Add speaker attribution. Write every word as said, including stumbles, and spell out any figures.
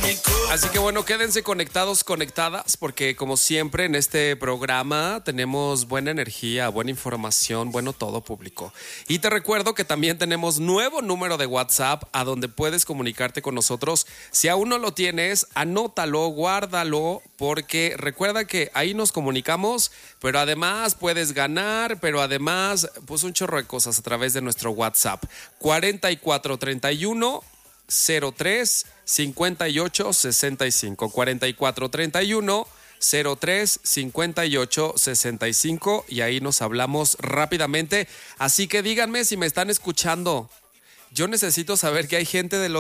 Speaker 1: Así que bueno, quédense conectados, conectadas, porque como siempre en este programa tenemos buena energía, buena información, bueno todo público. Y te recuerdo que también tenemos nuevo número de WhatsApp a donde puedes comunicarte con nosotros. Si aún no lo tienes, anótalo, guárdalo, porque recuerda que ahí nos comunicamos, pero además puedes ganar, pero además pues un chorro de cosas a través de nuestro WhatsApp. cuarenta y cuatro treinta y uno cero tres cincuenta y ocho sesenta y cinco cuarenta y cuatro treinta y uno cero tres cincuenta y ocho sesenta y cinco y ahí nos hablamos rápidamente. Así que díganme si me están escuchando. Yo necesito saber que hay gente del